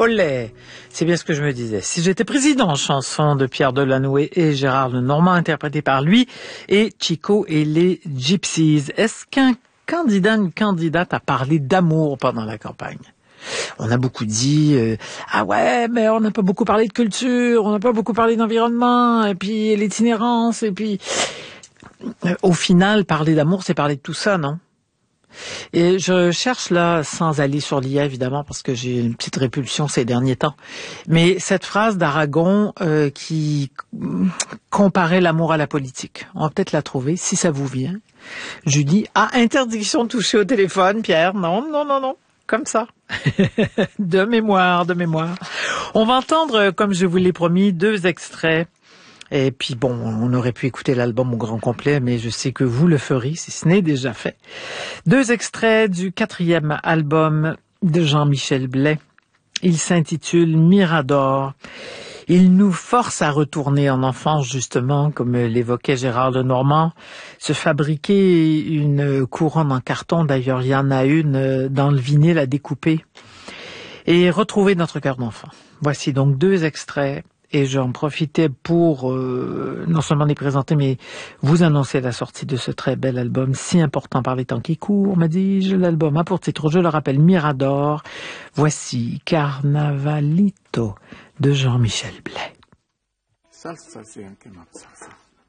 Olé, c'est bien ce que je me disais. Si j'étais président, chanson de Pierre Delanoë et Gérard Lenormand, interprétée par lui, et Chico et les Gypsies. Est-ce qu'un candidat, une candidate a parlé d'amour pendant la campagne? On a beaucoup dit, ah ouais, mais on n'a pas beaucoup parlé de culture, on n'a pas beaucoup parlé d'environnement, et puis l'itinérance, et puis... au final, parler d'amour, c'est parler de tout ça, non? Et je cherche là, sans aller sur l'IA évidemment, parce que j'ai une petite répulsion ces derniers temps, mais cette phrase d'Aragon qui comparait l'amour à la politique, on va peut-être la trouver, si ça vous vient. Julie, interdiction de toucher au téléphone, Pierre, non, comme ça. De mémoire. On va entendre, comme je vous l'ai promis, 2 extraits. Et puis bon, on aurait pu écouter l'album au grand complet, mais je sais que vous le ferez, si ce n'est déjà fait. 2 extraits du 4e album de Jean-Michel Blais. Il s'intitule Mirador. Il nous force à retourner en enfance, justement, comme l'évoquait Gérard Lenormand, se fabriquer une couronne en carton, d'ailleurs il y en a une dans le vinyle à découper, et retrouver notre cœur d'enfant. Voici donc 2 extraits. Et j'en profitais pour non seulement les présenter, mais vous annoncer la sortie de ce très bel album, si important par les temps qui courent, m'a dit-je. L'album a pour titre, je le rappelle, Mirador. Voici Carnavalito de Jean-Michel Blais. Salsa, sí, ¿en qué más salsa?